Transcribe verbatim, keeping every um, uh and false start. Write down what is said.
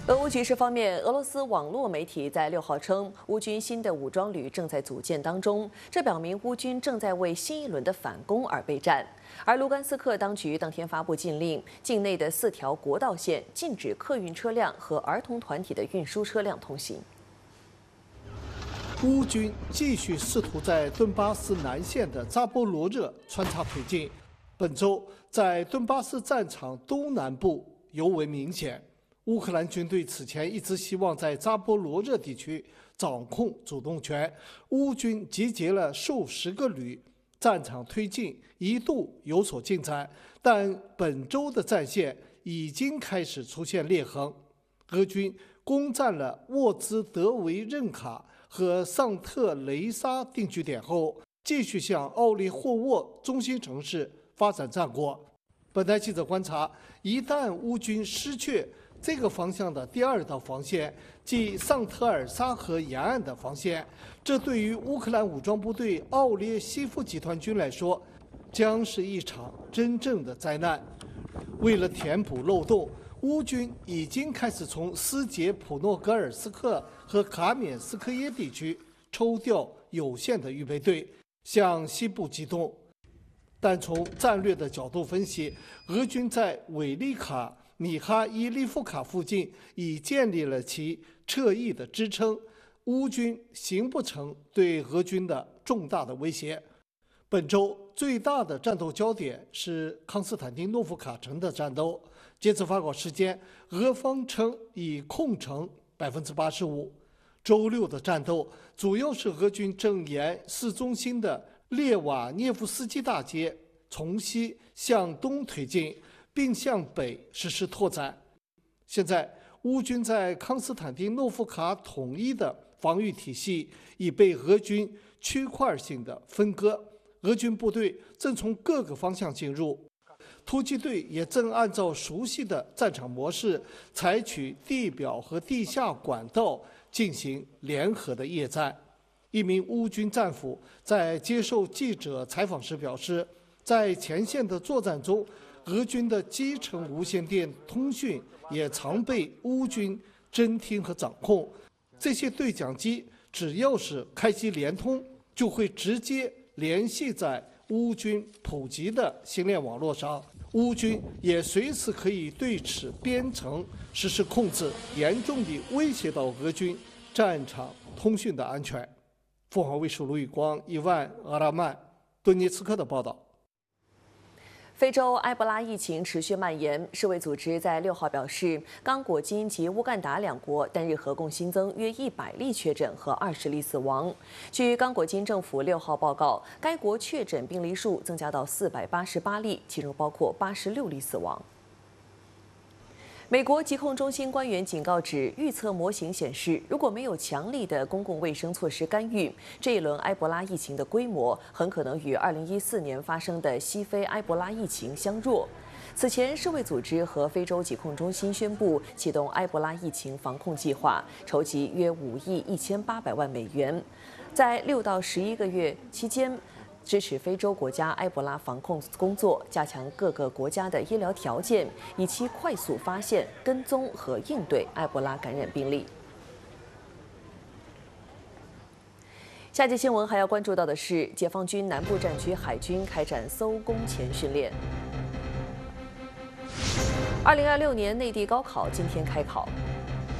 俄乌局势方面，俄罗斯网络媒体在六号称，乌军新的武装旅正在组建当中，这表明乌军正在为新一轮的反攻而备战。而卢甘斯克当局当天发布禁令，境内的四条国道线禁止客运车辆和儿童团体的运输车辆通行。 乌军继续试图在顿巴斯南线的扎波罗热穿插推进，本周在顿巴斯战场东南部尤为明显。乌克兰军队此前一直希望在扎波罗热地区掌控主动权，乌军集结了数十个旅，战场推进一度有所进展，但本周的战线已经开始出现裂痕。俄军攻占了沃兹德维任卡和桑特雷沙定居点后，继续向奥利霍沃中心城市发展战果。本台记者观察，一旦乌军失去这个方向的第二道防线，即桑特尔沙河沿岸的防线，这对于乌克兰武装部队奥列西夫集团军来说，将是一场真正的灾难。为了填补漏洞，乌军已经开始从斯捷普诺格尔斯克和卡缅斯科耶地区抽调有限的预备队，向西部机动。但从战略的角度分析，俄军在韦利卡米哈伊利夫卡附近已建立了其侧翼的支撑，乌军形不成对俄军的重大的威胁。本周最大的战斗焦点是康斯坦丁诺夫卡城的战斗。截至发稿时间，俄方称已控城百分之八十五。周六的战斗主要是俄军正沿市中心的列瓦涅夫斯基大街从西向东推进，并向北实施拓展。现在，乌军在康斯坦丁诺夫卡统一的防御体系已被俄军区块性的分割，俄军部队正从各个方向进入，突击队也正按照熟悉的战场模式，采取地表和地下管道进行联合的夜战。一名乌军战俘在接受记者采访时表示，在前线的作战中，俄军的基层无线电通讯也常被乌军侦听和掌控。这些对讲机只要是开机连通，就会直接联系在乌军普及的星链网络上。乌军也随时可以对此编程实施控制，严重地威胁到俄军战场通讯的安全。凤凰卫视卢宇光、伊万·阿拉曼、顿涅茨克的报道。 非洲埃博拉疫情持续蔓延，世卫组织在六号表示，刚果金及乌干达两国单日合共新增约一百例确诊和二十例死亡。据刚果金政府六号报告，该国确诊病例数增加到四百八十八例，其中包括八十六例死亡。美国疾控中心官员警告指，预测模型显示，如果没有强力的公共卫生措施干预，这一轮埃博拉疫情的规模很可能与二零一四年发生的西非埃博拉疫情相若。此前，世卫组织和非洲疾控中心宣布启动埃博拉疫情防控计划，筹集约五亿一千八百万美元，在六到十一个月期间，支持非洲国家埃博拉防控工作，加强各个国家的医疗条件，以期快速发现、跟踪和应对埃博拉感染病例。下节新闻还要关注到的是，解放军南部战区海军开展搜攻前训练。二零二六年内地高考今天开考。